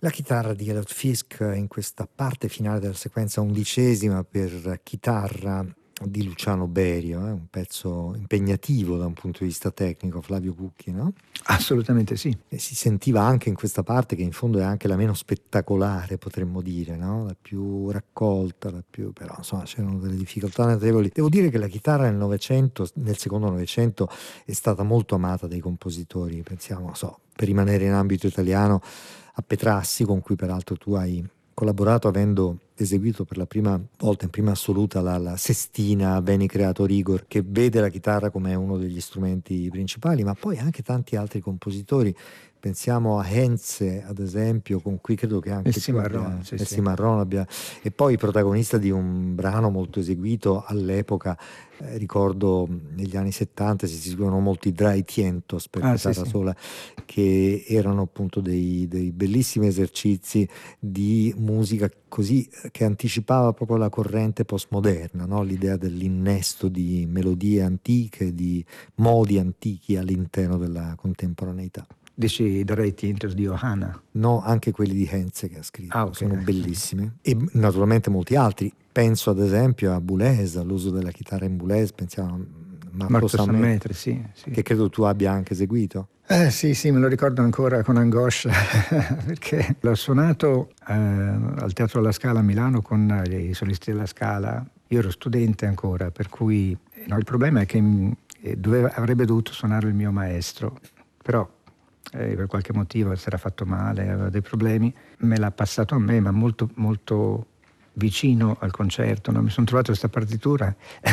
La chitarra di Elliott Fisk in questa parte finale della sequenza 11ª per chitarra di Luciano Berio, un pezzo impegnativo da un punto di vista tecnico, Flavio Cucchi, no? Assolutamente sì. E si sentiva anche in questa parte, che in fondo è anche la meno spettacolare, potremmo dire, no? La più raccolta, la più, però insomma c'erano delle difficoltà notevoli. Devo dire che la chitarra nel Novecento, nel secondo Novecento, è stata molto amata dai compositori. Pensiamo, non so, per rimanere in ambito italiano, a Petrassi, con cui peraltro tu hai collaborato avendo eseguito per la prima volta in prima assoluta la sestina Beni Creator Igor, che vede la chitarra come uno degli strumenti principali, ma poi anche tanti altri compositori. Pensiamo a Henze, ad esempio, con cui credo che anche Cimarron abbia, e poi protagonista di un brano molto eseguito all'epoca, ricordo negli anni 70 si eseguivano molti dry tientos per chitarra sola, che erano appunto dei bellissimi esercizi di musica così, che anticipava proprio la corrente postmoderna, no? L'idea dell'innesto di melodie antiche, di modi antichi all'interno della contemporaneità. Dici Dry Tientos di Ohana? No, anche quelli di Henze che ha scritto, sono bellissimi. E naturalmente molti altri. Penso ad esempio a Boulez, all'uso della chitarra in Boulez, pensiamo a Marco Sammetri, sì. Che credo tu abbia anche eseguito. Sì, me lo ricordo ancora con angoscia, perché l'ho suonato al Teatro alla Scala a Milano con i solisti della Scala. Io ero studente ancora, per cui il problema è che avrebbe dovuto suonare il mio maestro, però per qualche motivo si era fatto male, aveva dei problemi, me l'ha passato a me, ma molto molto vicino al concerto, no? Mi sono trovato questa partitura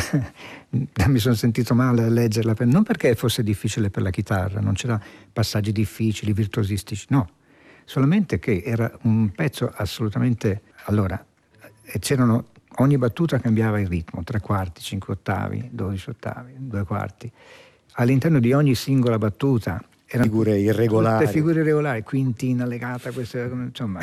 mi sono sentito male a leggerla, non perché fosse difficile per la chitarra, non c'erano passaggi difficili, virtuosistici, no, solamente che era un pezzo assolutamente, allora ogni battuta cambiava il ritmo, 3/4, 5 ottavi, 12 ottavi, 2 quarti, all'interno di ogni singola battuta erano figure irregolari. Tutte figure irregolari, quintina legata, insomma.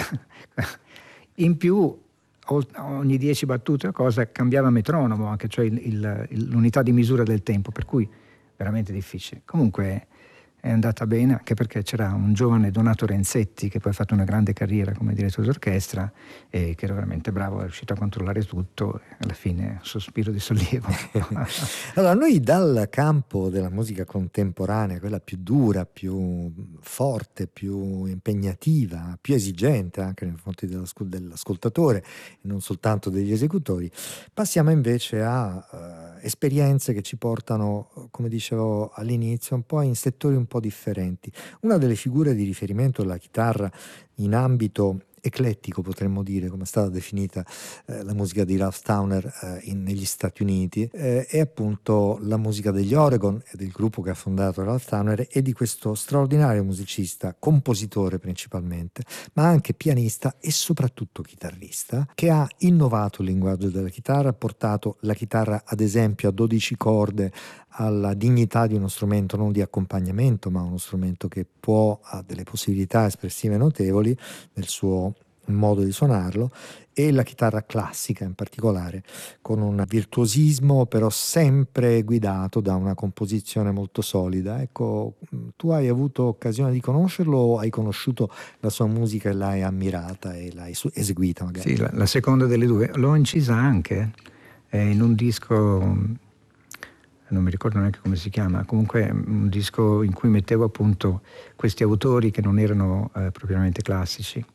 In più, ogni 10 battute cambiava metronomo anche, cioè l'unità di misura del tempo, per cui veramente difficile. Comunque è andata bene, anche perché c'era un giovane Donato Renzetti che poi ha fatto una grande carriera come direttore d'orchestra e che era veramente bravo, è riuscito a controllare tutto e alla fine un sospiro di sollievo. Allora, noi dal campo della musica contemporanea, quella più dura, più forte, più impegnativa, più esigente anche nei confronti dell'ascoltatore e non soltanto degli esecutori, passiamo invece a esperienze che ci portano, come dicevo all'inizio, un po' in settori un po' differenti. Una delle figure di riferimento della chitarra in ambito eclettico, potremmo dire, come è stata definita la musica di Ralph Towner negli Stati Uniti, è appunto la musica degli Oregon e del gruppo che ha fondato Ralph Towner e di questo straordinario musicista, compositore principalmente, ma anche pianista e soprattutto chitarrista, che ha innovato il linguaggio della chitarra, ha portato la chitarra ad esempio a 12 corde alla dignità di uno strumento non di accompagnamento, ma uno strumento che ha delle possibilità espressive notevoli nel suo modo di suonarlo, e la chitarra classica in particolare, con un virtuosismo però sempre guidato da una composizione molto solida. Ecco, tu hai avuto occasione di conoscerlo o hai conosciuto la sua musica e l'hai ammirata e l'hai eseguita magari? Sì, la seconda delle due. L'ho incisa anche in un disco, non mi ricordo neanche come si chiama, comunque un disco in cui mettevo appunto questi autori che non erano propriamente classici.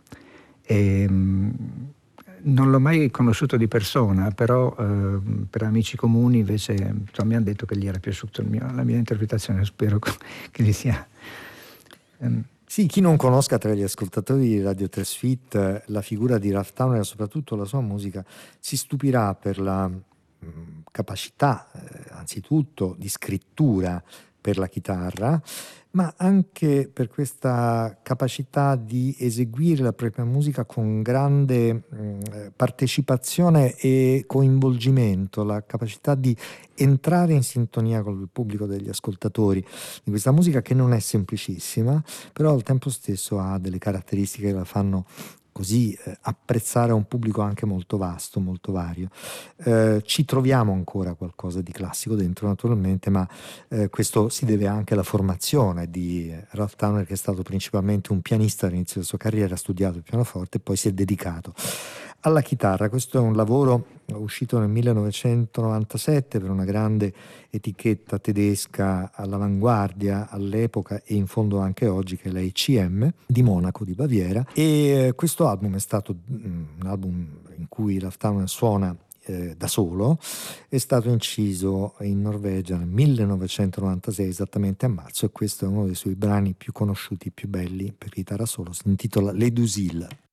Non l'ho mai conosciuto di persona, però per amici comuni invece mi hanno detto che gli era piaciuta la mia interpretazione, spero che gli sia. Sì, chi non conosca tra gli ascoltatori di Radio 3 Suite la figura di Ralph Towner e soprattutto la sua musica si stupirà per la capacità anzitutto di scrittura per la chitarra, ma anche per questa capacità di eseguire la propria musica con grande partecipazione e coinvolgimento, la capacità di entrare in sintonia con il pubblico degli ascoltatori di questa musica, che non è semplicissima, però al tempo stesso ha delle caratteristiche che la fanno così apprezzare a un pubblico anche molto vasto, molto vario. Ci troviamo ancora qualcosa di classico dentro naturalmente, ma questo si deve anche alla formazione di Ralph Towner, che è stato principalmente un pianista all'inizio della sua carriera, ha studiato il pianoforte e poi si è dedicato alla chitarra. Questo è un lavoro uscito nel 1997 per una grande etichetta tedesca all'avanguardia all'epoca e in fondo anche oggi, che è la ECM di Monaco, di Baviera, e questo album è stato un album in cui Ralph Towner suona da solo, è stato inciso in Norvegia nel 1996, esattamente a marzo, e questo è uno dei suoi brani più conosciuti, più belli per chitarra solo, si intitola Les Deux Îles.